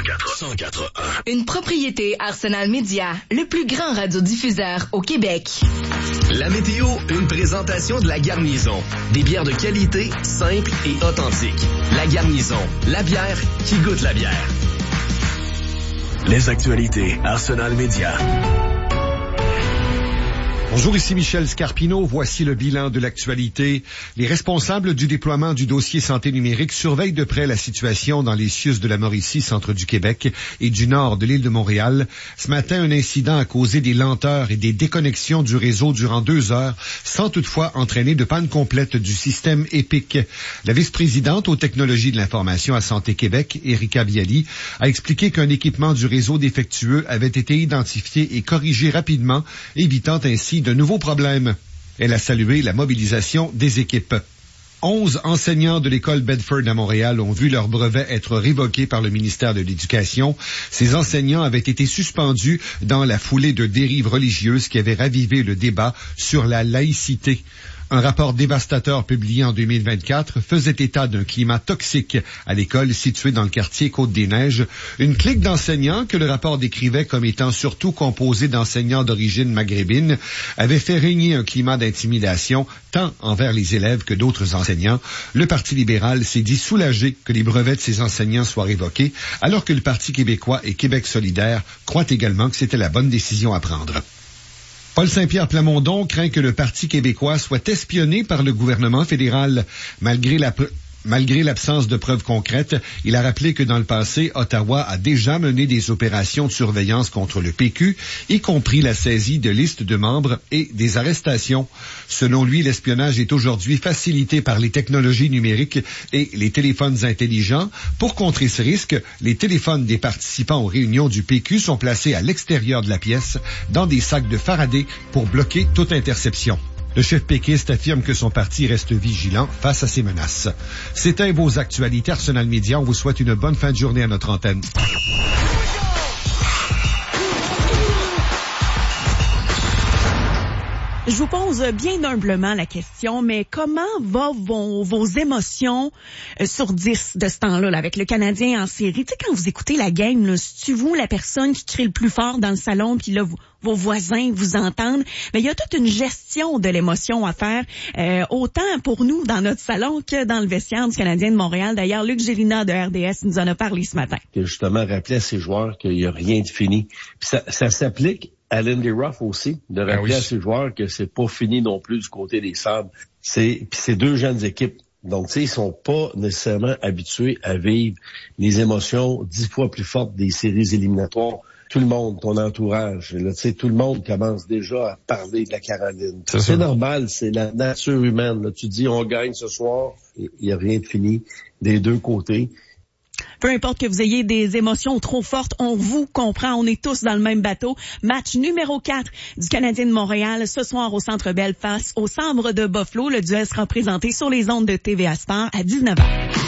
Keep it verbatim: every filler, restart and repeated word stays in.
cent quatre un. Une propriété Arsenal Média, le plus grand radiodiffuseur au Québec. La météo, une présentation de La Garnison. Des bières de qualité, simples et authentiques. La Garnison, la bière qui goûte la bière. Les actualités Arsenal Média. Bonjour, ici Michel Scarpino. Voici le bilan de l'actualité. Les responsables du déploiement du dossier santé numérique surveillent de près la situation dans les CIUS de la Mauricie, centre du Québec et du nord de l'île de Montréal. Ce matin, un incident a causé des lenteurs et des déconnexions du réseau durant deux heures, sans toutefois entraîner de panne complète du système EPIC. La vice-présidente aux technologies de l'information à Santé Québec, Erika Bialy, a expliqué qu'un équipement du réseau défectueux avait été identifié et corrigé rapidement, évitant ainsi de nouveaux problèmes. Elle a salué la mobilisation des équipes. Onze enseignants de l'école Bedford à Montréal ont vu leur brevet être révoqué par le ministère de l'Éducation. Ces enseignants avaient été suspendus dans la foulée de dérives religieuses qui avaient ravivé le débat sur la laïcité. Un rapport dévastateur publié en deux mille vingt-quatre faisait état d'un climat toxique à l'école située dans le quartier Côte-des-Neiges. Une clique d'enseignants que le rapport décrivait comme étant surtout composée d'enseignants d'origine maghrébine avait fait régner un climat d'intimidation tant envers les élèves que d'autres enseignants. Le Parti libéral s'est dit soulagé que les brevets de ces enseignants soient révoqués, alors que le Parti québécois et Québec solidaire croient également que c'était la bonne décision à prendre. Paul Saint-Pierre Plamondon craint que le Parti québécois soit espionné par le gouvernement fédéral. Malgré la Malgré l'absence de preuves concrètes, il a rappelé que dans le passé, Ottawa a déjà mené des opérations de surveillance contre le P Q, y compris la saisie de listes de membres et des arrestations. Selon lui, l'espionnage est aujourd'hui facilité par les technologies numériques et les téléphones intelligents. Pour contrer ce risque, les téléphones des participants aux réunions du P Q sont placés à l'extérieur de la pièce, dans des sacs de Faraday, pour bloquer toute interception. Le chef péquiste affirme que son parti reste vigilant face à ces menaces. C'était vos actualités Arsenal Média. On vous souhaite une bonne fin de journée à notre antenne. Je vous pose bien humblement la question, mais comment vont vos, vos émotions euh, sur dix de ce temps-là, là, avec le Canadien en série? Tu sais, quand vous écoutez la game, là, c'est-tu vous la personne qui crie le plus fort dans le salon, puis là, vous, vos voisins vous entendent? Mais il y a toute une gestion de l'émotion à faire, euh, autant pour nous dans notre salon que dans le vestiaire du Canadien de Montréal. D'ailleurs, Luc Gélina de R D S nous en a parlé ce matin. Que justement rappeler à ses joueurs qu'il n'y a rien de fini. Puis ça, ça s'applique à Lindy Ruff aussi, de rappeler ah oui. à ses joueurs que c'est pas fini non plus du côté des Sabres. C'est, puis c'est deux jeunes équipes. Donc, tu sais, ils sont pas nécessairement habitués à vivre les émotions dix fois plus fortes des séries éliminatoires. Tout le monde, ton entourage, là, tu sais, tout le monde commence déjà à parler de la Caroline. C'est, c'est normal, c'est la nature humaine. Là. Tu dis, on gagne ce soir, il n'y a rien de fini des deux côtés. Peu importe que vous ayez des émotions trop fortes, on vous comprend, on est tous dans le même bateau. Match numéro quatre du Canadien de Montréal ce soir au Centre Bell face aux Sabres de Buffalo. Le duel sera présenté sur les ondes de T V A Sport à dix-neuf heures.